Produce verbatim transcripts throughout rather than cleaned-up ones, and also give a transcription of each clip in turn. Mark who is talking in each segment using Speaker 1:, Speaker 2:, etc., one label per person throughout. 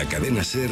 Speaker 1: la cadena SER,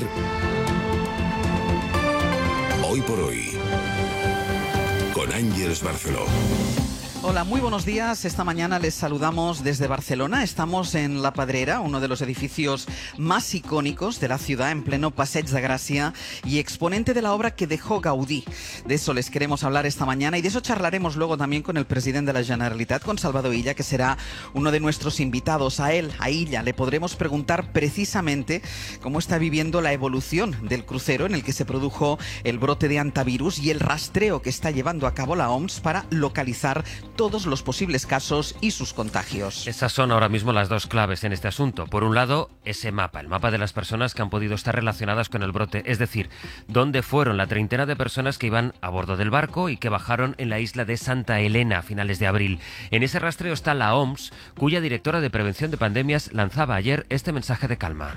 Speaker 1: Hoy por Hoy, con Ángeles Barceló.
Speaker 2: Hola, muy buenos días. Esta mañana les saludamos desde Barcelona. Estamos en La Pedrera, uno de los edificios más icónicos de la ciudad, en pleno Passeig de Gràcia y exponente de la obra que dejó Gaudí. De eso les queremos hablar esta mañana y de eso charlaremos luego también con el presidente de la Generalitat, con Salvador Illa, que será uno de nuestros invitados. A él, a Illa, le podremos preguntar precisamente cómo está viviendo la evolución del crucero en el que se produjo el brote de antivirus y el rastreo que está llevando a cabo la O M S para localizar todos los posibles casos y sus contagios.
Speaker 3: Esas son ahora mismo las dos claves en este asunto. Por un lado, ese mapa, el mapa de las personas que han podido estar relacionadas con el brote, es decir, dónde fueron la treintena de personas que iban a bordo del barco y que bajaron en la isla de Santa Elena a finales de abril. En ese rastreo está la O M S, cuya directora de prevención de pandemias lanzaba ayer este mensaje de calma.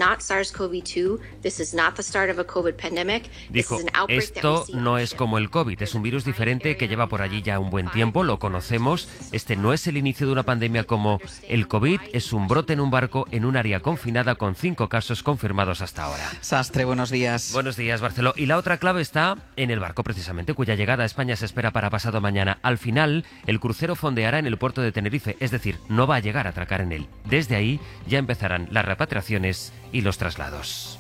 Speaker 3: Dijo, esto no es como el COVID, es un virus diferente que lleva por allí ya un buen tiempo, lo conocemos, este no es el inicio de una pandemia como el COVID, es un brote en un barco en un área confinada con cinco casos confirmados hasta ahora.
Speaker 2: Sastre, buenos días.
Speaker 3: Buenos días, Barceló. Y la otra clave está en el barco, precisamente, cuya llegada a España se espera para pasado mañana. Al final, el crucero fondeará en el puerto de Tenerife, es decir, no va a llegar a atracar en él. Desde ahí ya empezarán las repatriaciones y los traslados.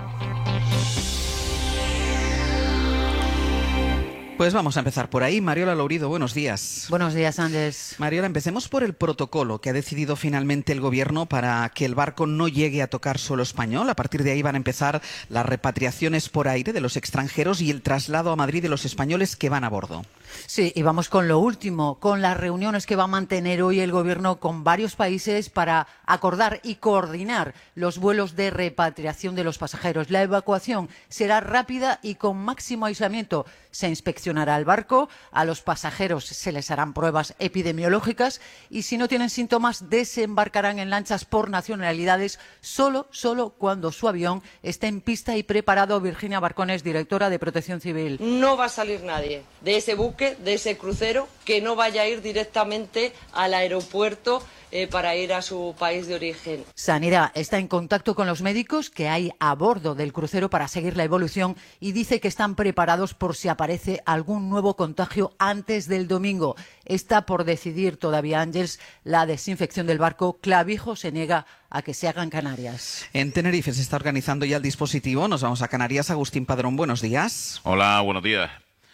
Speaker 2: Pues vamos a empezar por ahí. Mariola Lourido, buenos días.
Speaker 4: Buenos días, Andrés.
Speaker 2: Mariola, empecemos por el protocolo que ha decidido finalmente el Gobierno para que el barco no llegue a tocar suelo español. A partir de ahí van a empezar las repatriaciones por aire de los extranjeros y el traslado a Madrid de los españoles que van a bordo.
Speaker 4: Sí, y vamos con lo último, con las reuniones que va a mantener hoy el Gobierno con varios países para acordar y coordinar los vuelos de repatriación de los pasajeros. La evacuación será rápida y con máximo aislamiento. Se inspeccionará el barco, a los pasajeros se les harán pruebas epidemiológicas y si no tienen síntomas desembarcarán en lanchas por nacionalidades solo, solo cuando su avión esté en pista y preparado. Virginia Barcones, directora de Protección Civil.
Speaker 5: No va a salir nadie de ese buque, de ese crucero, que no vaya a ir directamente al aeropuerto eh, para ir a su país de origen.
Speaker 4: Sanidad está en contacto con los médicos que hay a bordo del crucero para seguir la evolución y dice que están preparados por si aparece algún nuevo contagio antes del domingo. Está por decidir todavía, Ángeles, la desinfección del barco. Clavijo se niega a que se haga en Canarias.
Speaker 2: En Tenerife se está organizando ya el dispositivo. Nos vamos a Canarias. Agustín Padrón, buenos días.
Speaker 6: Hola, buenos días.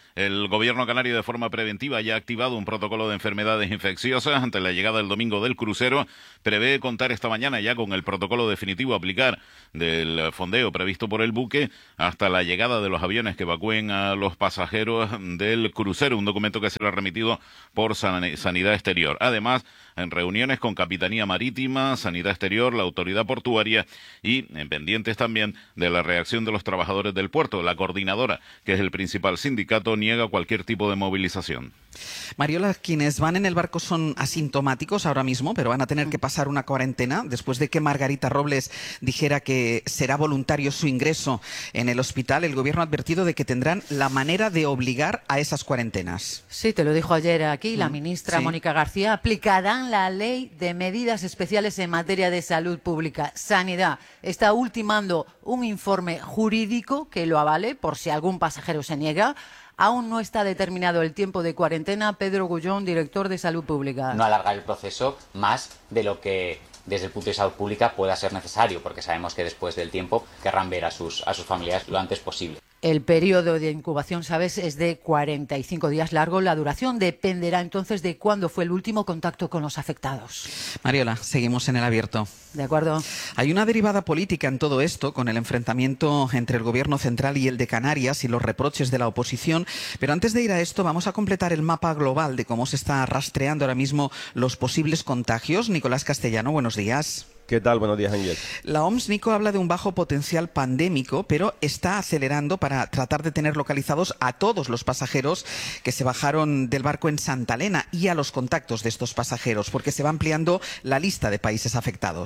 Speaker 6: El gobierno canario de forma preventiva ya ha activado un protocolo de enfermedades infecciosas ante la llegada el domingo del crucero. Prevé contar esta mañana ya con el protocolo definitivo a aplicar del fondeo previsto por el buque hasta la llegada de los aviones que evacúen a los pasajeros del crucero, un documento que será remitido por San- Sanidad Exterior. Además, en reuniones con Capitanía Marítima, Sanidad Exterior, la Autoridad Portuaria y en pendientes también de la reacción de los trabajadores del puerto. La coordinadora, que es el principal sindicato, niega cualquier tipo de movilización.
Speaker 2: Mariola, quienes van en el barco son asintomáticos ahora mismo, pero van a tener que pasar una cuarentena después de que Margarita Robles dijera que será voluntario su ingreso en el hospital. El gobierno ha advertido de que tendrán la manera de obligar a esas cuarentenas.
Speaker 4: Sí, te lo dijo ayer aquí la ministra
Speaker 2: sí.
Speaker 4: Mónica García. Aplicarán la ley de medidas especiales en materia de salud pública. Sanidad está ultimando un informe jurídico que lo avale por si algún pasajero se niega. Aún no está determinado el tiempo de cuarentena. Pedro Gullón, director de Salud Pública.
Speaker 7: No alargar el proceso más de lo que desde el punto de salud pública pueda ser necesario, porque sabemos que después del tiempo querrán ver a sus, a sus familiares lo antes posible.
Speaker 4: El periodo de incubación, sabes, es de cuarenta y cinco días largo. La duración dependerá entonces de cuándo fue el último contacto con los afectados.
Speaker 2: Mariola, seguimos en el abierto.
Speaker 4: De acuerdo.
Speaker 2: Hay una derivada política en todo esto, con el enfrentamiento entre el gobierno central y el de Canarias y los reproches de la oposición. Pero antes de ir a esto, vamos a completar el mapa global de cómo se está rastreando ahora mismo los posibles contagios. Nicolás Castellano, buenos días.
Speaker 8: ¿Qué tal? Buenos días, Ángel.
Speaker 2: La O M S, Nico, habla de un bajo potencial pandémico, pero está acelerando para tratar de tener localizados a todos los pasajeros que se bajaron del barco en Santa Elena y a los contactos de estos pasajeros, porque se va ampliando la lista de países afectados.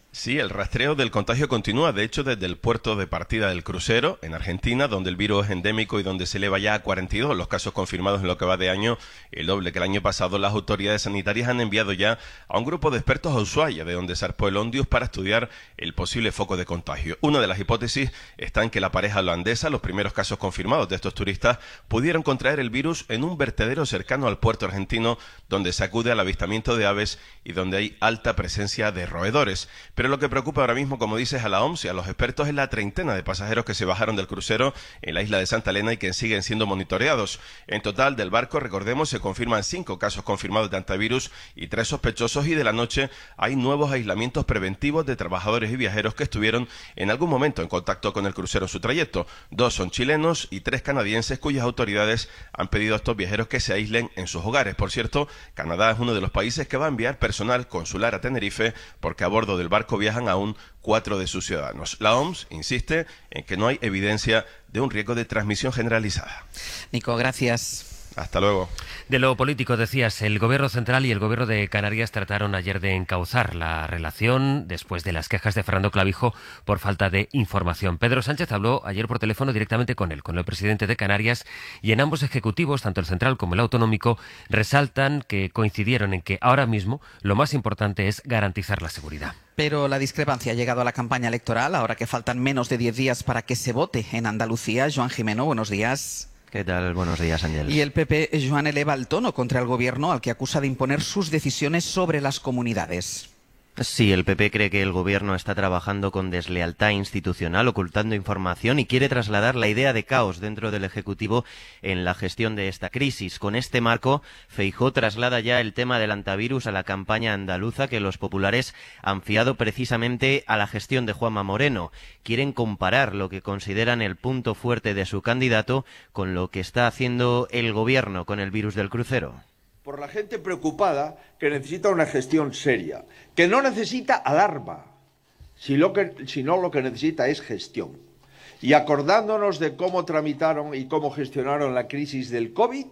Speaker 8: Sí, el rastreo del contagio continúa, de hecho, desde el puerto de partida del crucero, en Argentina, donde el virus es endémico y donde se eleva ya a cuarenta y dos los casos confirmados en lo que va de año, el doble que el año pasado. Las autoridades sanitarias han enviado ya a un grupo de expertos a Ushuaia, de donde zarpó el Ondius, para estudiar el posible foco de contagio. Una de las hipótesis está en que la pareja holandesa, los primeros casos confirmados de estos turistas, pudieron contraer el virus en un vertedero cercano al puerto argentino, donde se acude al avistamiento de aves y donde hay alta presencia de roedores. Pero lo que preocupa ahora mismo, como dices, a la O M S y a los expertos es la treintena de pasajeros que se bajaron del crucero en la isla de Santa Elena y que siguen siendo monitoreados. En total, del barco, recordemos, se confirman cinco casos confirmados de antivirus y tres sospechosos, y de la noche hay nuevos aislamientos preventivos de trabajadores y viajeros que estuvieron en algún momento en contacto con el crucero en su trayecto. Dos son chilenos y tres canadienses, cuyas autoridades han pedido a estos viajeros que se aíslen en sus hogares. Por cierto, Canadá es uno de los países que va a enviar personal consular a Tenerife, porque a bordo del barco viajan aún cuatro de sus ciudadanos. La O M S insiste en que no hay evidencia de un riesgo de transmisión generalizada.
Speaker 2: Nico, gracias.
Speaker 8: Hasta luego.
Speaker 3: De lo político, decías, el Gobierno central y el Gobierno de Canarias trataron ayer de encauzar la relación después de las quejas de Fernando Clavijo por falta de información. Pedro Sánchez habló ayer por teléfono directamente con él, con el presidente de Canarias, y en ambos ejecutivos, tanto el central como el autonómico, resaltan que coincidieron en que ahora mismo lo más importante es garantizar la seguridad.
Speaker 2: Pero la discrepancia ha llegado a la campaña electoral, ahora que faltan menos de diez días para que se vote en Andalucía. Joan Jimeno, buenos días.
Speaker 9: ¿Qué tal? Buenos días, Ángel.
Speaker 2: Y el P P, Joan, eleva el tono contra el gobierno, al que acusa de imponer sus decisiones sobre las comunidades.
Speaker 9: Sí, el P P cree que el gobierno está trabajando con deslealtad institucional, ocultando información, y quiere trasladar la idea de caos dentro del Ejecutivo en la gestión de esta crisis. Con este marco, Feijóo traslada ya el tema del antivirus a la campaña andaluza, que los populares han fiado precisamente a la gestión de Juanma Moreno. Quieren comparar lo que consideran el punto fuerte de su candidato con lo que está haciendo el gobierno con el virus del crucero.
Speaker 10: Por la gente preocupada, que necesita una gestión seria, que no necesita alarma, sino que, sino lo que necesita es gestión. Y acordándonos de cómo tramitaron y cómo gestionaron la crisis del COVID,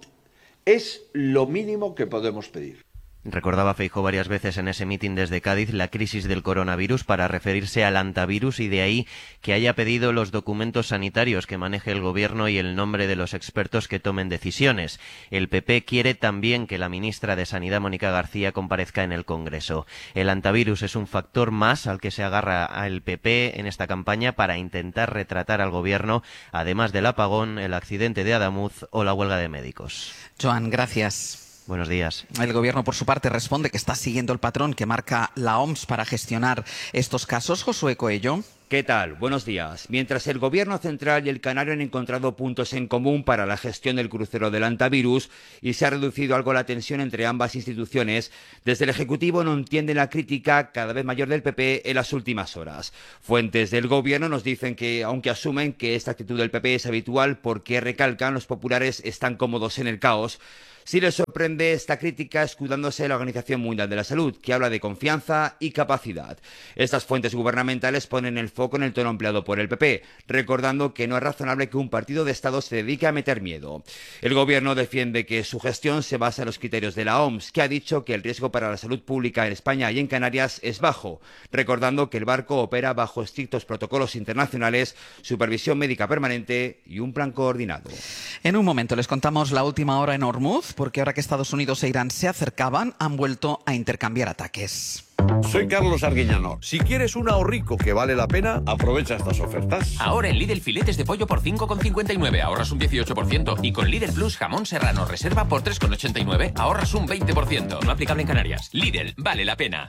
Speaker 10: es lo mínimo que podemos pedir.
Speaker 9: Recordaba Feijóo varias veces en ese mitin desde Cádiz la crisis del coronavirus para referirse al antivirus, y de ahí que haya pedido los documentos sanitarios que maneje el gobierno y el nombre de los expertos que tomen decisiones. El P P quiere también que la ministra de Sanidad, Mónica García, comparezca en el Congreso. El antivirus es un factor más al que se agarra el P P en esta campaña para intentar retratar al gobierno, además del apagón, el accidente de Adamuz o la huelga de médicos.
Speaker 2: Joan, gracias.
Speaker 9: Buenos días.
Speaker 2: El gobierno, por su parte, responde que está siguiendo el patrón que marca la O M S para gestionar estos casos. Josué Coello.
Speaker 11: ¿Qué tal? Buenos días. Mientras el Gobierno central y el canario han encontrado puntos en común para la gestión del crucero del antivirus y se ha reducido algo la tensión entre ambas instituciones, desde el Ejecutivo no entienden la crítica cada vez mayor del P P en las últimas horas. Fuentes del Gobierno nos dicen que, aunque asumen que esta actitud del P P es habitual porque recalcan los populares están cómodos en el caos, sí les sorprende esta crítica escudándose en la Organización Mundial de la Salud, que habla de confianza y capacidad. Estas fuentes gubernamentales ponen el foco en el tono empleado por el P P, recordando que no es razonable que un partido de Estado se dedique a meter miedo. El Gobierno defiende que su gestión se basa en los criterios de la O M S, que ha dicho que el riesgo para la salud pública en España y en Canarias es bajo, recordando que el barco opera bajo estrictos protocolos internacionales, supervisión médica permanente y un plan coordinado.
Speaker 2: En un momento les contamos la última hora en Hormuz, porque ahora que Estados Unidos e Irán se acercaban, han vuelto a intercambiar ataques.
Speaker 12: Soy Carlos Arguiñano. Si quieres un ahorrico que vale la pena, aprovecha estas ofertas.
Speaker 13: Ahora en Lidl filetes de pollo por cinco con cincuenta y nueve, ahorras un dieciocho por ciento. Y con Lidl Plus jamón serrano reserva por tres con ochenta y nueve, ahorras un veinte por ciento. No aplicable en Canarias. Lidl, vale la pena.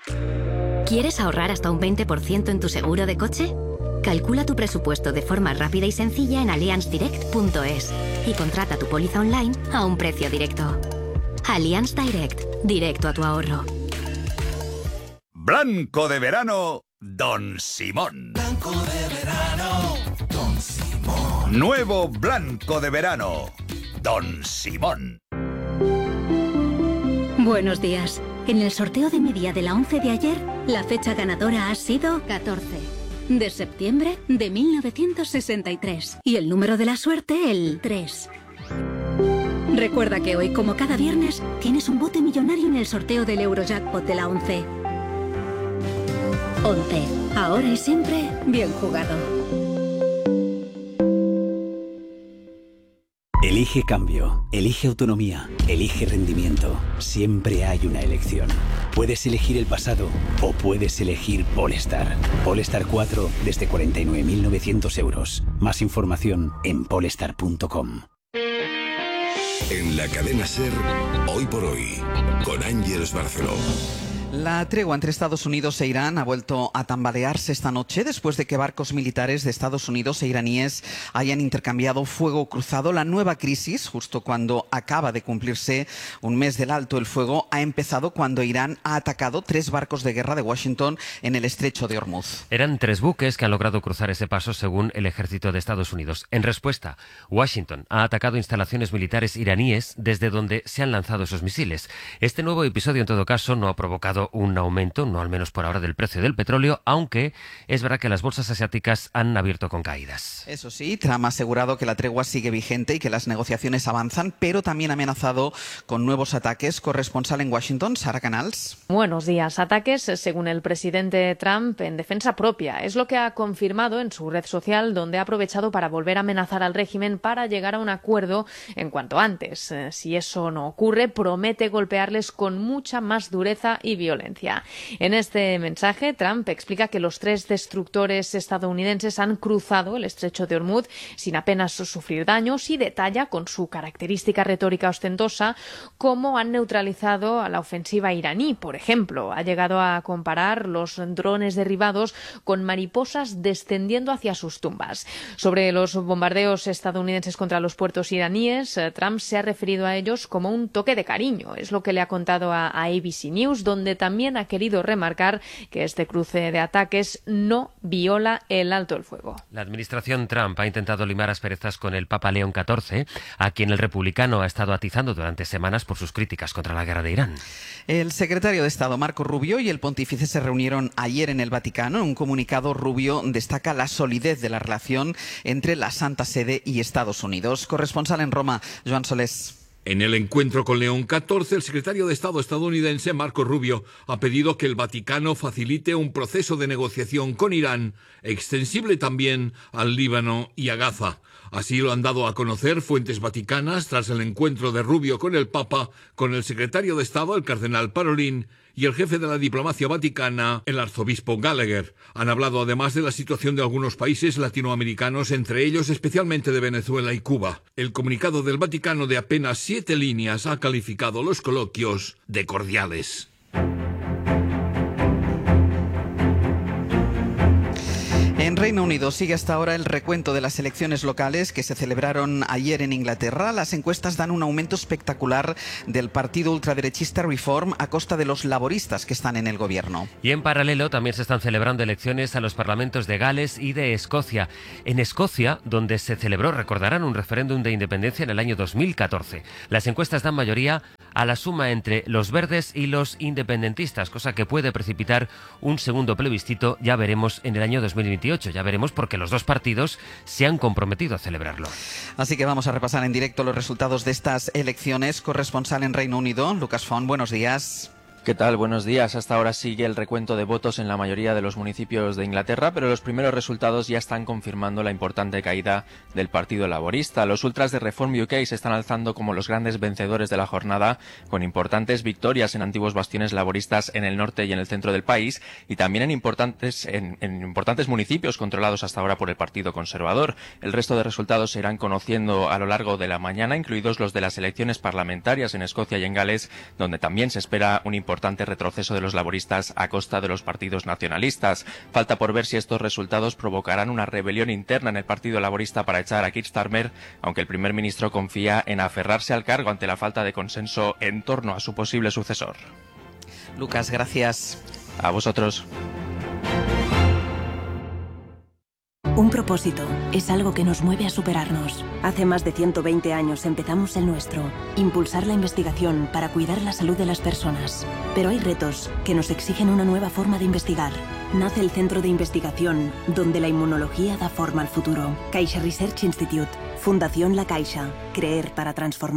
Speaker 14: ¿Quieres ahorrar hasta un veinte por ciento en tu seguro de coche? Calcula tu presupuesto de forma rápida y sencilla en allianz direct punto es y contrata tu póliza online a un precio directo. Allianz Direct, directo a tu ahorro.
Speaker 15: Blanco de verano, Don Simón.
Speaker 16: Blanco de verano, Don Simón.
Speaker 15: Nuevo Blanco de verano, Don Simón.
Speaker 17: Buenos días. En el sorteo de media de la once de ayer, la fecha ganadora ha sido catorce. De septiembre de mil novecientos sesenta y tres. Y el número de la suerte, el tres. Recuerda que hoy, como cada viernes, tienes un bote millonario en el sorteo del Eurojackpot de la once. once. Ahora y siempre, bien jugado.
Speaker 18: Elige cambio, elige autonomía, elige rendimiento. Siempre hay una elección. Puedes elegir el pasado o puedes elegir Polestar. Polestar cuatro desde cuarenta y nueve mil novecientos euros. Más información en polestar punto com.
Speaker 1: En la cadena SER, Hoy por Hoy, con Ángeles Barceló.
Speaker 2: La tregua entre Estados Unidos e Irán ha vuelto a tambalearse esta noche después de que barcos militares de Estados Unidos e iraníes hayan intercambiado fuego cruzado. La nueva crisis, justo cuando acaba de cumplirse un mes del alto el fuego, ha empezado cuando Irán ha atacado tres barcos de guerra de Washington en el estrecho de Hormuz.
Speaker 3: Eran tres buques que han logrado cruzar ese paso según el ejército de Estados Unidos. En respuesta, Washington ha atacado instalaciones militares iraníes desde donde se han lanzado esos misiles. Este nuevo episodio, en todo caso, no ha provocado un aumento, no al menos por ahora, del precio del petróleo, aunque es verdad que las bolsas asiáticas han abierto con caídas.
Speaker 2: Eso sí, Trump ha asegurado que la tregua sigue vigente y que las negociaciones avanzan, pero también ha amenazado con nuevos ataques. Corresponsal en Washington, Sara Canals.
Speaker 19: Buenos días. Ataques, según el presidente Trump, en defensa propia. Es lo que ha confirmado en su red social, donde ha aprovechado para volver a amenazar al régimen para llegar a un acuerdo en cuanto antes. Si eso no ocurre, promete golpearles con mucha más dureza y violencia. En este mensaje, Trump explica que los tres destructores estadounidenses han cruzado el estrecho de Hormuz sin apenas sufrir daños y detalla, con su característica retórica ostentosa, cómo han neutralizado a la ofensiva iraní. Por ejemplo, ha llegado a comparar los drones derribados con mariposas descendiendo hacia sus tumbas. Sobre los bombardeos estadounidenses contra los puertos iraníes, Trump se ha referido a ellos como un toque de cariño. Es lo que le ha contado a A B C News, donde también ha querido remarcar que este cruce de ataques no viola el alto el fuego.
Speaker 3: La administración Trump ha intentado limar asperezas con el Papa León catorce, a quien el republicano ha estado atizando durante semanas por sus críticas contra la guerra de Irán.
Speaker 2: El secretario de Estado, Marco Rubio, y el pontífice se reunieron ayer en el Vaticano. En un comunicado, Rubio destaca la solidez de la relación entre la Santa Sede y Estados Unidos. Corresponsal en Roma, Joan Solés.
Speaker 20: En el encuentro con León catorce, el secretario de Estado estadounidense, Marco Rubio, ha pedido que el Vaticano facilite un proceso de negociación con Irán, extensible también al Líbano y a Gaza. Así lo han dado a conocer fuentes vaticanas tras el encuentro de Rubio con el Papa, con el secretario de Estado, el cardenal Parolin, y el jefe de la diplomacia vaticana, el arzobispo Gallagher. Han hablado además de la situación de algunos países latinoamericanos, entre ellos especialmente de Venezuela y Cuba. El comunicado del Vaticano, de apenas siete líneas, ha calificado los coloquios de cordiales.
Speaker 2: En Reino Unido sigue hasta ahora el recuento de las elecciones locales que se celebraron ayer en Inglaterra. Las encuestas dan un aumento espectacular del partido ultraderechista Reform a costa de los laboristas que están en el gobierno.
Speaker 3: Y en paralelo también se están celebrando elecciones a los parlamentos de Gales y de Escocia. En Escocia, donde se celebró, recordarán, un referéndum de independencia en el año dos mil catorce. Las encuestas dan mayoría a la suma entre los verdes y los independentistas, cosa que puede precipitar un segundo plebiscito, ya veremos, en el año dos mil veintiocho. Ya veremos, porque los dos partidos se han comprometido a celebrarlo.
Speaker 2: Así que vamos a repasar en directo los resultados de estas elecciones. Corresponsal en Reino Unido, Lucas Font, buenos días.
Speaker 21: ¿Qué tal? Buenos días. Hasta ahora sigue el recuento de votos en la mayoría de los municipios de Inglaterra, pero los primeros resultados ya están confirmando la importante caída del Partido Laborista. Los ultras de Reform U K se están alzando como los grandes vencedores de la jornada, con importantes victorias en antiguos bastiones laboristas en el norte y en el centro del país, y también en importantes, en, en importantes municipios controlados hasta ahora por el Partido Conservador. El resto de resultados se irán conociendo a lo largo de la mañana, incluidos los de las elecciones parlamentarias en Escocia y en Gales, donde también se espera un importante importante retroceso de los laboristas a costa de los partidos nacionalistas. Falta por ver si estos resultados provocarán una rebelión interna en el Partido Laborista para echar a Keir Starmer, aunque el primer ministro confía en aferrarse al cargo ante la falta de consenso en torno a su posible sucesor.
Speaker 2: Lucas, gracias.
Speaker 21: A vosotros.
Speaker 22: Un propósito es algo que nos mueve a superarnos. Hace más de ciento veinte años empezamos el nuestro, impulsar la investigación para cuidar la salud de las personas. Pero hay retos que nos exigen una nueva forma de investigar. Nace el Centro de Investigación, donde la inmunología da forma al futuro. Caixa Research Institute, Fundación La Caixa, creer para transformar.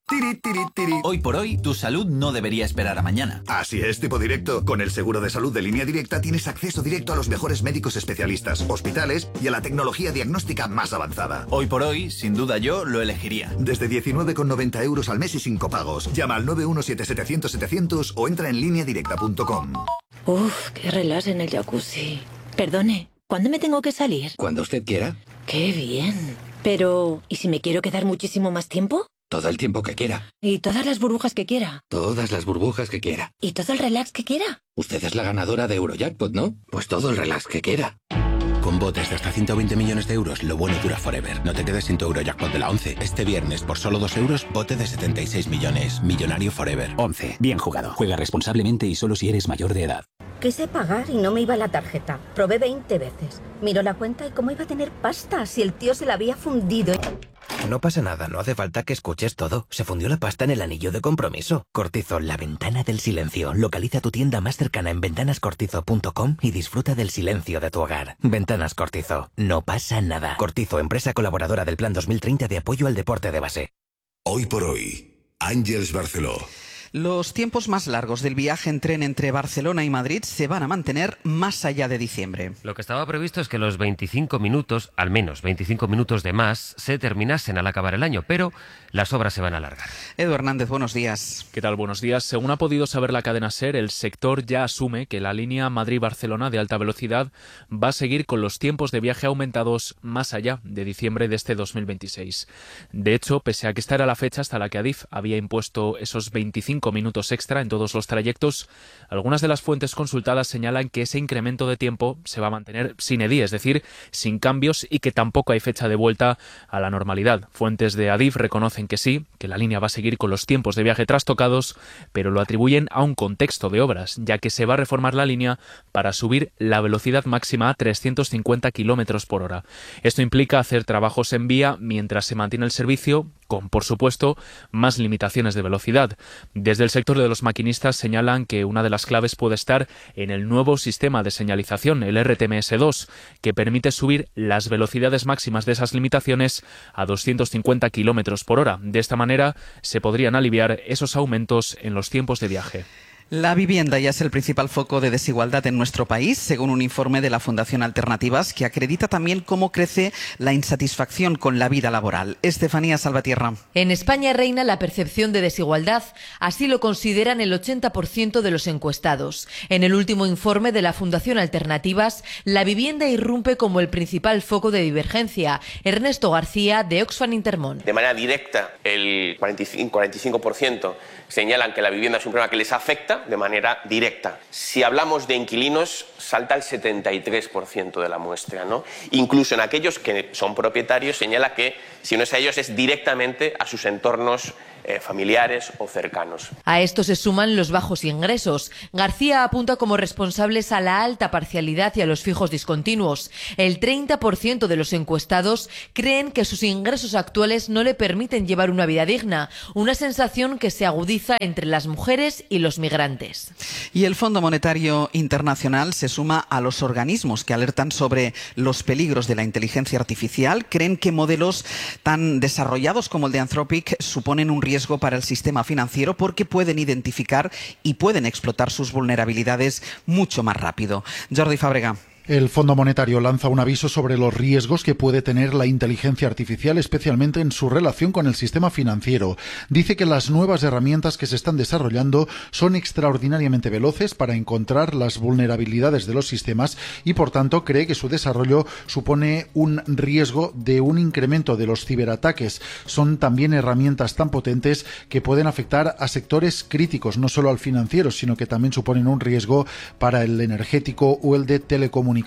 Speaker 5: Tiri, tiri, tiri. Hoy por hoy, tu salud no debería esperar a mañana.
Speaker 6: Así es, tipo directo. Con el seguro de salud de Línea Directa tienes acceso directo a los mejores médicos especialistas, hospitales y a la tecnología diagnóstica más avanzada.
Speaker 5: Hoy por hoy, sin duda yo lo elegiría.
Speaker 6: Desde diecinueve con noventa euros al mes y sin copagos. Llama al nueve uno siete setecientos setecientos o entra en línea directa punto com.
Speaker 23: Uf, qué relax en el jacuzzi. Perdone, ¿cuándo me tengo que salir?
Speaker 24: Cuando usted quiera.
Speaker 23: Qué bien. Pero, ¿y si me quiero quedar muchísimo más tiempo?
Speaker 24: Todo el tiempo que quiera.
Speaker 23: ¿Y todas las burbujas que quiera?
Speaker 24: Todas las burbujas que quiera.
Speaker 23: ¿Y todo el relax que quiera?
Speaker 24: Usted es la ganadora de Eurojackpot, ¿no? Pues todo el relax que quiera.
Speaker 25: Con botes de hasta ciento veinte millones de euros, lo bueno dura forever. No te quedes sin tu Eurojackpot de la once. Este viernes, por solo dos euros, bote de setenta y seis millones. Millonario forever.
Speaker 18: once. Bien jugado. Juega responsablemente y solo si eres mayor de edad.
Speaker 26: Quise pagar y no me iba la tarjeta. Probé veinte veces. Miró la cuenta y cómo iba a tener pasta si el tío se la había fundido.
Speaker 27: No pasa nada, no hace falta que escuches todo. Se fundió la pasta en el anillo de compromiso. Cortizo, la ventana del silencio. Localiza tu tienda más cercana en ventanas cortizo punto com y disfruta del silencio de tu hogar. Ventanas Cortizo. No pasa nada. Cortizo, empresa colaboradora del Plan dos mil treinta de apoyo al deporte de base.
Speaker 1: Hoy por hoy, Àngels Barceló.
Speaker 2: Los tiempos más largos del viaje en tren entre Barcelona y Madrid se van a mantener más allá de diciembre.
Speaker 3: Lo que estaba previsto es que los veinticinco minutos, al menos veinticinco minutos de más, se terminasen al acabar el año, pero las obras se van a alargar.
Speaker 2: Edu Hernández, buenos días.
Speaker 28: ¿Qué tal? Buenos días. Según ha podido saber la cadena SER, el sector ya asume que la línea Madrid-Barcelona de alta velocidad va a seguir con los tiempos de viaje aumentados más allá de diciembre de este dos mil veintiséis. De hecho, pese a que esta era la fecha hasta la que Adif había impuesto esos veinticinco minutos extra en todos los trayectos, algunas de las fuentes consultadas señalan que ese incremento de tiempo se va a mantener sin edie, es decir, sin cambios, y que tampoco hay fecha de vuelta a la normalidad. Fuentes de Adif reconocen que sí, que la línea va a seguir con los tiempos de viaje trastocados, pero lo atribuyen a un contexto de obras, ya que se va a reformar la línea para subir la velocidad máxima a trescientos cincuenta kilómetros por hora. Esto implica hacer trabajos en vía mientras se mantiene el servicio, con, por supuesto, más limitaciones de velocidad. Desde el sector de los maquinistas señalan que una de las claves puede estar en el nuevo sistema de señalización, el R T M S dos, que permite subir las velocidades máximas de esas limitaciones a doscientos cincuenta kilómetros por hora. De esta manera se podrían aliviar esos aumentos en los tiempos de viaje.
Speaker 2: La vivienda ya es el principal foco de desigualdad en nuestro país, según un informe de la Fundación Alternativas, que acredita también cómo crece la insatisfacción con la vida laboral. Estefanía Salvatierra.
Speaker 29: En España reina la percepción de desigualdad, así lo consideran el ochenta por ciento de los encuestados. En el último informe de la Fundación Alternativas, la vivienda irrumpe como el principal foco de divergencia. Ernesto García, de Oxfam Intermón.
Speaker 30: De manera directa, el cuarenta y cinco, cuarenta y cinco por ciento señalan que la vivienda es un problema que les afecta de manera directa. Si hablamos de inquilinos, salta el setenta y tres por ciento de la muestra, ¿no? Incluso en aquellos que son propietarios, señala que si no es a ellos, es directamente a sus entornos eh, familiares o cercanos.
Speaker 29: A esto se suman los bajos ingresos. García apunta como responsables a la alta parcialidad y a los fijos discontinuos. El treinta por ciento de los encuestados creen que sus ingresos actuales no le permiten llevar una vida digna, una sensación que se agudiza entre las mujeres y los migrantes.
Speaker 2: Y el Fondo Monetario Internacional se suma a los organismos que alertan sobre los peligros de la inteligencia artificial. Creen que modelos tan desarrollados como el de Anthropic suponen un riesgo para el sistema financiero porque pueden identificar y pueden explotar sus vulnerabilidades mucho más rápido. Jordi Fàbrega.
Speaker 31: El Fondo Monetario lanza un aviso sobre los riesgos que puede tener la inteligencia artificial, especialmente en su relación con el sistema financiero. Dice que las nuevas herramientas que se están desarrollando son extraordinariamente veloces para encontrar las vulnerabilidades de los sistemas y, por tanto, cree que su desarrollo supone un riesgo de un incremento de los ciberataques. Son también herramientas tan potentes que pueden afectar a sectores críticos, no solo al financiero, sino que también suponen un riesgo para el energético o el de telecomunicaciones.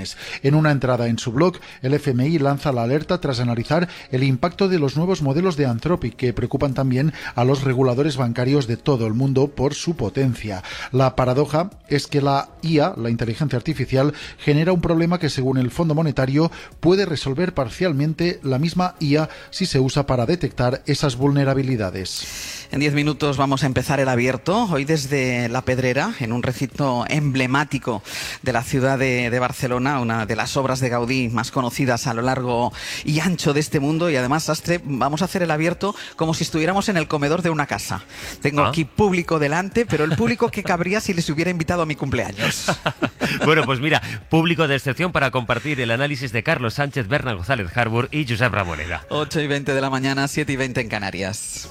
Speaker 31: En una entrada en su blog, el F M I lanza la alerta tras analizar el impacto de los nuevos modelos de Anthropic, que preocupan también a los reguladores bancarios de todo el mundo por su potencia. La paradoja es que la I A, la inteligencia artificial, genera un problema que, según el Fondo Monetario, puede resolver parcialmente la misma I A si se usa para detectar esas vulnerabilidades.
Speaker 2: En diez minutos vamos a empezar el abierto, hoy desde La Pedrera, en un recinto emblemático de la ciudad de, de Barcelona, una de las obras de Gaudí más conocidas a lo largo y ancho de este mundo. Y además, Sastre, vamos a hacer el abierto como si estuviéramos en el comedor de una casa. Tengo
Speaker 3: ¿Ah?
Speaker 2: aquí público delante, pero el público que cabría si les hubiera invitado a mi cumpleaños.
Speaker 3: Bueno, pues mira, público de excepción para compartir el análisis de Carlos Sánchez, Bernal González Harbour y Josep Ramoneda.
Speaker 2: ocho y veinte de la mañana, siete y veinte en Canarias.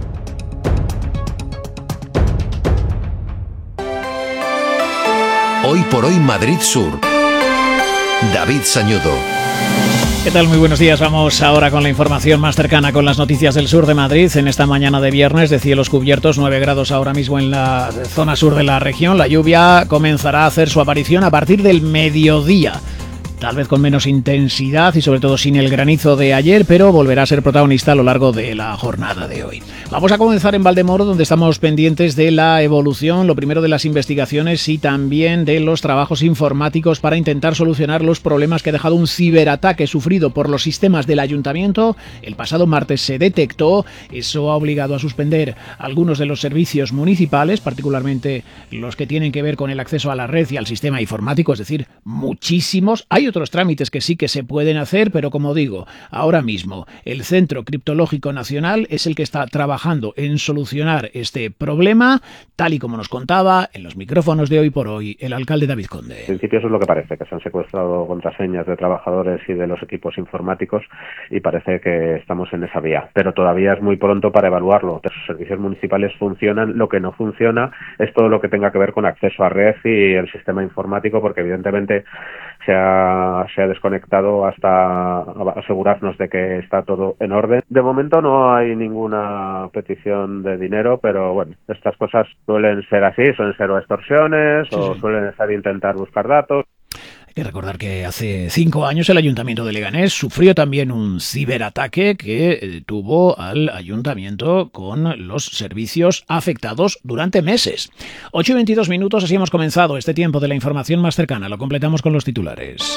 Speaker 1: Hoy por hoy Madrid Sur. David Sañudo.
Speaker 4: ¿Qué tal? Muy buenos días. Vamos ahora con la información más cercana, con las noticias del sur de Madrid. En esta mañana de viernes, de cielos cubiertos, nueve grados ahora mismo en la zona sur de la región. La lluvia comenzará a hacer su aparición a partir del mediodía. Tal vez con menos intensidad y sobre todo sin el granizo de ayer, pero volverá a ser protagonista a lo largo de la jornada de hoy. Vamos a comenzar en Valdemoro, donde estamos pendientes de la evolución, lo primero de las investigaciones y también de los trabajos informáticos para intentar solucionar los problemas que ha dejado un ciberataque sufrido por los sistemas del ayuntamiento. El pasado martes se detectó, eso ha obligado a suspender algunos de los servicios municipales, particularmente los que tienen que ver con el acceso a la red y al sistema informático, es decir, muchísimos. Hay otros trámites que sí que se pueden hacer, pero como digo, ahora mismo el Centro Criptológico Nacional es el que está trabajando en solucionar este problema, tal y como nos contaba en los micrófonos de Hoy por Hoy el alcalde David Conde.
Speaker 7: En principio eso es lo que parece, que se han secuestrado contraseñas de trabajadores y de los equipos informáticos y parece que estamos en esa vía, pero todavía es muy pronto para evaluarlo. Los servicios municipales funcionan, lo que no funciona es todo lo que tenga que ver con acceso a red y el sistema informático, porque evidentemente se ha, se ha desconectado hasta asegurarnos de que está todo en orden. De momento no hay ninguna petición de dinero, pero bueno, estas cosas suelen ser así, suelen ser o extorsiones sí, o sí. suelen ser intentar buscar datos.
Speaker 4: Hay que recordar que hace cinco años el Ayuntamiento de Leganés sufrió también un ciberataque que tuvo al Ayuntamiento con los servicios afectados durante meses. ocho y veintidós minutos, así hemos comenzado este tiempo de la información más cercana. Lo completamos con los titulares.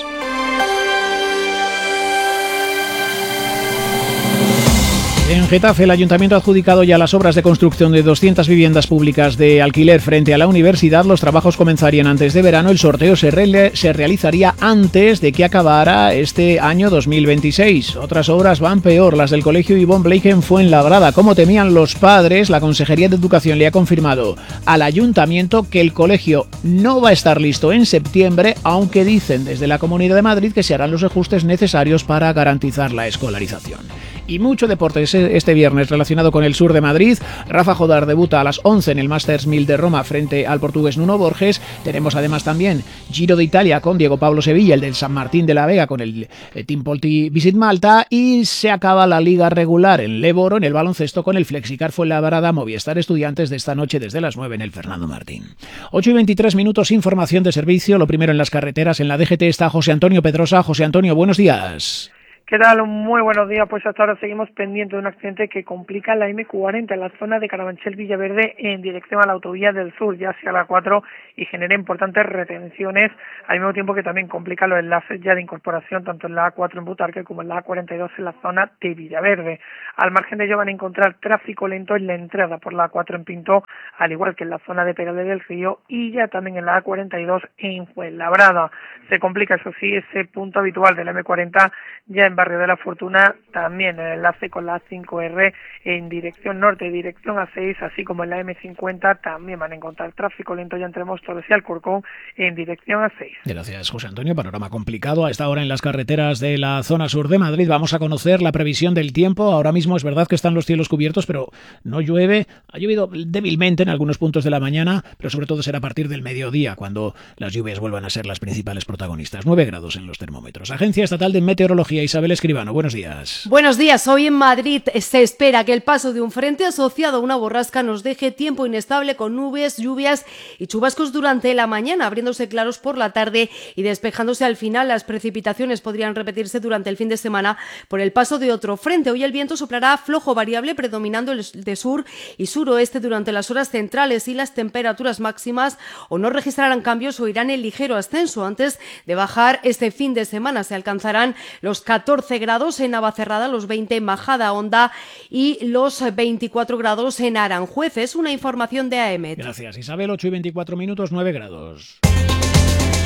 Speaker 4: En Getafe, el Ayuntamiento ha adjudicado ya las obras de construcción de doscientas viviendas públicas de alquiler frente a la universidad. Los trabajos comenzarían antes de verano. El sorteo se, re- se realizaría antes de que acabara este año dos mil veintiséis. Otras obras van peor. Las del Colegio Ivonne Blake en Fuenlabrada. Como temían los padres, la Consejería de Educación le ha confirmado al Ayuntamiento que el colegio no va a estar listo en septiembre, aunque dicen desde la Comunidad de Madrid que se harán los ajustes necesarios para garantizar la escolarización. Y mucho deporte este viernes relacionado con el sur de Madrid. Rafa Jodar debuta a las once en el Masters mil de Roma frente al portugués Nuno Borges. Tenemos además también Giro de Italia con Diego Pablo Sevilla, el del San Martín de la Vega con el Team Polti Visit Malta. Y se acaba la liga regular en Leboro, en el baloncesto, con el Flexicar Fuenlabrada Movistar Estudiantes de esta noche desde las nueve en el Fernando Martín. ocho y veintitrés minutos, información de servicio. Lo primero en las carreteras. En la D G T está José Antonio Pedrosa. José Antonio, buenos días.
Speaker 8: ¿Qué tal? Muy buenos días. Pues hasta ahora seguimos pendientes de un accidente que complica la eme cuarenta en la zona de Carabanchel Villaverde en dirección a la autovía del sur, ya hacia la cuatro, y genera importantes retenciones, al mismo tiempo que también complica los enlaces ya de incorporación tanto en la A cuatro en Butarque como en la A cuarenta y dos en la zona de Villaverde. Al margen de ello van a encontrar tráfico lento en la entrada por la A cuatro en Pinto, al igual que en la zona de Perales del Río y ya también en la A cuarenta y dos en Fuenlabrada. Se complica, eso sí, ese punto habitual de la eme cuarenta ya en Barrio de la Fortuna, también el enlace con la A cinco erre en dirección norte, dirección A seis, así como en la eme cincuenta también van a encontrar tráfico lento ya entre Móstoles y Alcorcón en dirección A seis.
Speaker 4: Gracias, José Antonio. Panorama complicado a esta hora en las carreteras de la zona sur de Madrid. Vamos a conocer la previsión del tiempo. Ahora mismo es verdad que están los cielos cubiertos, pero no llueve. Ha llovido débilmente en algunos puntos de la mañana, pero sobre todo será a partir del mediodía cuando las lluvias vuelvan a ser las principales protagonistas. nueve grados en los termómetros. Agencia Estatal de Meteorología, Isabel Escribano, buenos días.
Speaker 9: Buenos días. Hoy en Madrid se espera que el paso de un frente asociado a una borrasca nos deje tiempo inestable con nubes, lluvias y chubascos durante la mañana, abriéndose claros por la tarde y despejándose al final. Las precipitaciones podrían repetirse durante el fin de semana por el paso de otro frente. Hoy el viento soplará flojo variable, predominando el de sur y suroeste durante las horas centrales, y las temperaturas máximas o no registrarán cambios o irán en ligero ascenso. Antes de bajar este fin de semana se alcanzarán los catorce grados en Navacerrada, los veinte en Majadahonda y los veinticuatro grados en Aranjuez. Es una información de A E M E T.
Speaker 4: Gracias, Isabel. ocho y veinticuatro minutos, nueve grados.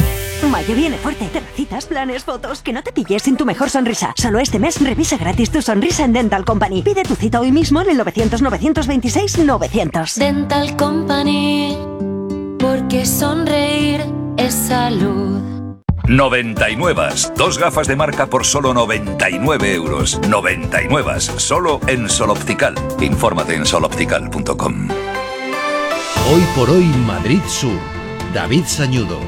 Speaker 10: Mayo viene fuerte. Terracitas, planes, fotos. Que no te pilles sin tu mejor sonrisa. Solo este mes revisa gratis tu sonrisa en Dental Company. Pide tu cita hoy mismo en el novecientos, novecientos veintiséis, novecientos.
Speaker 11: Dental Company, porque sonreír es salud.
Speaker 12: noventa y nueve. Dos gafas de marca por solo noventa y nueve euros. noventa y nueve. Solo en Sol Optical. Infórmate en sol optical punto com.
Speaker 13: Hoy por hoy Madrid Sur. David Sañudo.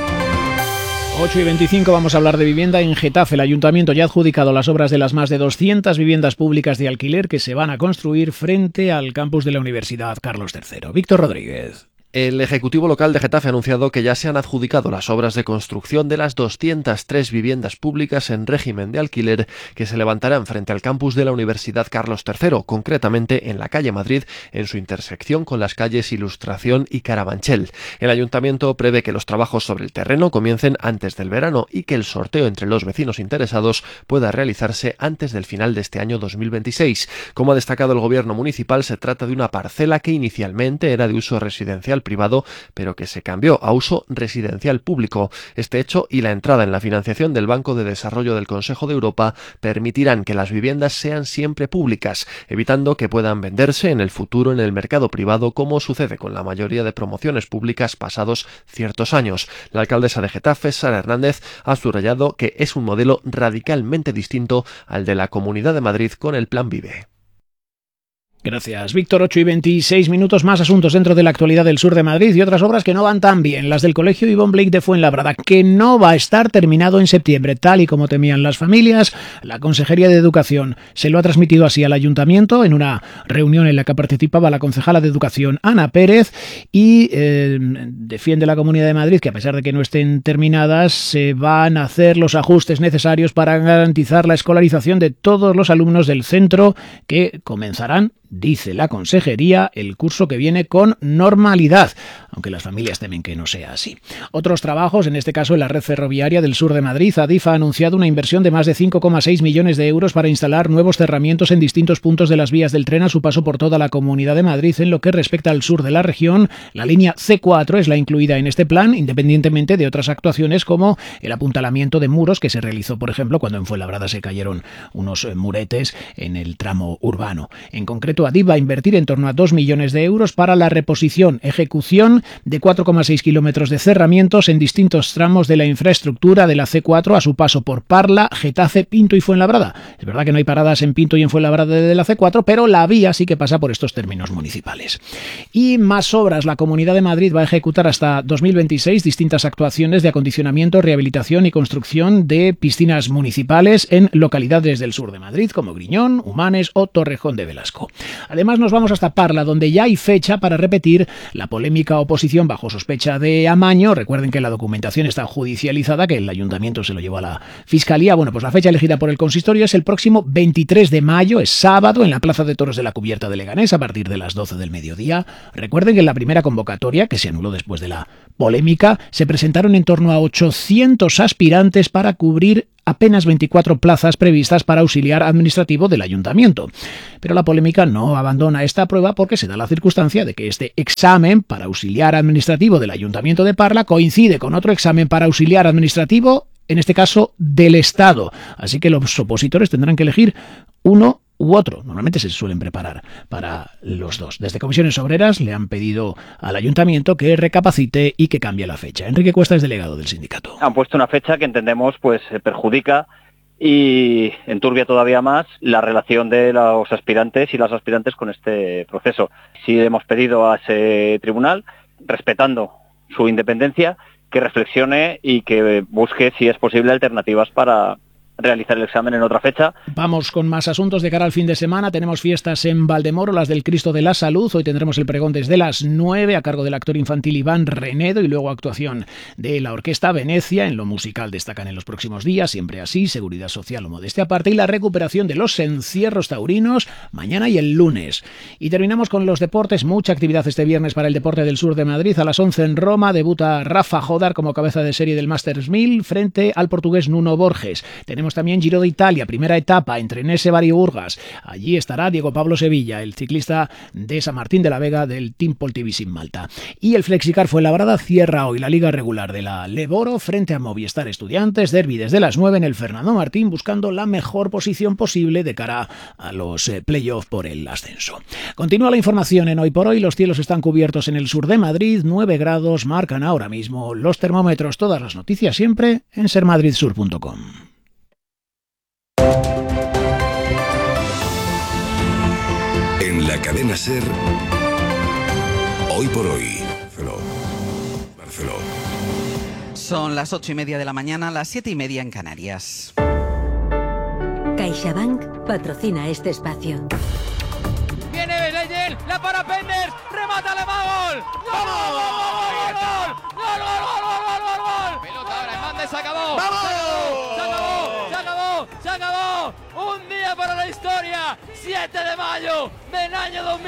Speaker 4: ocho y veinticinco vamos a hablar de vivienda en Getafe. El ayuntamiento ya ha adjudicado las obras de las más de doscientas viviendas públicas de alquiler que se van a construir frente al campus de la Universidad Carlos tercero. Víctor Rodríguez.
Speaker 14: El Ejecutivo Local de Getafe ha anunciado que ya se han adjudicado las obras de construcción de las doscientas tres viviendas públicas en régimen de alquiler que se levantarán frente al campus de la Universidad Carlos tercero, concretamente en la calle Madrid, en su intersección con las calles Ilustración y Carabanchel. El Ayuntamiento prevé que los trabajos sobre el terreno comiencen antes del verano y que el sorteo entre los vecinos interesados pueda realizarse antes del final de este año dos mil veintiséis. Como ha destacado el Gobierno municipal, se trata de una parcela que inicialmente era de uso residencial privado, pero que se cambió a uso residencial público. Este hecho y la entrada en la financiación del Banco de Desarrollo del Consejo de Europa permitirán que las viviendas sean siempre públicas, evitando que puedan venderse en el futuro en el mercado privado, como sucede con la mayoría de promociones públicas pasados ciertos años. La alcaldesa de Getafe, Sara Hernández, ha subrayado que es un modelo radicalmente distinto al de la Comunidad de Madrid con el Plan Vive.
Speaker 4: Gracias, Víctor. ocho y veintiséis minutos. Más asuntos dentro de la actualidad del sur de Madrid y otras obras que no van tan bien. Las del Colegio Ivonne Blake de Fuenlabrada, que no va a estar terminado en septiembre, tal y como temían las familias. La Consejería de Educación se lo ha transmitido así al Ayuntamiento en una reunión en la que participaba la concejala de Educación, Ana Pérez, y eh, defiende la Comunidad de Madrid que, a pesar de que no estén terminadas, se van a hacer los ajustes necesarios para garantizar la escolarización de todos los alumnos del centro, que comenzarán, dice la Consejería, el curso que viene con normalidad, aunque las familias temen que no sea así. Otros trabajos, en este caso en la red ferroviaria del sur de Madrid. Adif ha anunciado una inversión de más de cinco coma seis millones de euros para instalar nuevos cerramientos en distintos puntos de las vías del tren a su paso por toda la Comunidad de Madrid. En lo que respecta al sur de la región, la línea ce cuatro es la incluida en este plan, independientemente de otras actuaciones como el apuntalamiento de muros que se realizó, por ejemplo, cuando en Fuenlabrada se cayeron unos muretes en el tramo urbano. En concreto, Adif va a invertir en torno a dos millones de euros para la reposición, ejecución de cuatro coma seis kilómetros de cerramientos en distintos tramos de la infraestructura de la ce cuatro a su paso por Parla, Getafe, Pinto y Fuenlabrada. Es verdad que no hay paradas en Pinto y en Fuenlabrada de la ce cuatro, pero la vía sí que pasa por estos términos municipales. Y más obras. La Comunidad de Madrid va a ejecutar hasta dos mil veintiséis distintas actuaciones de acondicionamiento, rehabilitación y construcción de piscinas municipales en localidades del sur de Madrid como Griñón, Humanes o Torrejón de Velasco. Además, nos vamos hasta Parla, donde ya hay fecha para repetir la polémica oposición bajo sospecha de amaño. Recuerden que la documentación está judicializada, que el ayuntamiento se lo llevó a la fiscalía. Bueno, pues la fecha elegida por el consistorio es el próximo veintitrés de mayo, es sábado, en la Plaza de Toros de la Cubierta de Leganés, a partir de las doce del mediodía. Recuerden que en la primera convocatoria, que se anuló después de la polémica, se presentaron en torno a ochocientos aspirantes para cubrir apenas veinticuatro plazas previstas para auxiliar administrativo del ayuntamiento. Pero la polémica no abandona esta prueba porque se da la circunstancia de que este examen para auxiliar administrativo del ayuntamiento de Parla coincide con otro examen para auxiliar administrativo, en este caso del Estado. Así que los opositores tendrán que elegir uno u otro. Normalmente se suelen preparar para los dos. Desde Comisiones Obreras le han pedido al ayuntamiento que recapacite y que cambie la fecha. Enrique Cuesta es delegado del sindicato.
Speaker 15: Han puesto una fecha que entendemos pues perjudica y enturbia todavía más la relación de los aspirantes y las aspirantes con este proceso. Sí hemos pedido a ese tribunal, respetando su independencia, que reflexione y que busque, si es posible, alternativas para realizar el examen en otra fecha.
Speaker 4: Vamos con más asuntos de cara al fin de semana. Tenemos fiestas en Valdemoro, las del Cristo de la Salud. Hoy tendremos el pregón desde las nueve a cargo del actor infantil Iván Renedo y luego actuación de la Orquesta Venecia. En lo musical destacan en los próximos días, siempre así, seguridad social o modestia aparte, y la recuperación de los encierros taurinos mañana y el lunes. Y terminamos con los deportes. Mucha actividad este viernes para el deporte del sur de Madrid. A las once en Roma debuta Rafa Jodar como cabeza de serie del Masters mil frente al portugués Nuno Borges. Tenemos Tenemos también Giro de Italia, primera etapa entre Nese, Bari y Burgas. Allí estará Diego Pablo Sevilla, el ciclista de San Martín de la Vega del Team Poltivisin Malta. Y el Flexicar Fuenlabrada cierra hoy la liga regular de la Leboro frente a Movistar Estudiantes. Derbi desde las nueve en el Fernando Martín, buscando la mejor posición posible de cara a los eh, playoffs por el ascenso. Continúa la información en Hoy por Hoy. Los cielos están cubiertos en el sur de Madrid, nueve grados marcan ahora mismo los termómetros. Todas las noticias siempre en ser madrid sur punto com.
Speaker 1: En la cadena SER, Hoy por Hoy, Barcelona.
Speaker 2: Son las ocho y media de la mañana, las siete y media en Canarias.
Speaker 5: CaixaBank patrocina este espacio.
Speaker 6: Viene Leyel, la para Penders, remata Alemán, gol, gol, gol, gol, gol, gol, gol, gol, gol, pelota ahora, Hernández, se acabó, ¡vamos! Se acabó, se acabó, se acabó, un día para la historia, siete de mayo del año dos mil.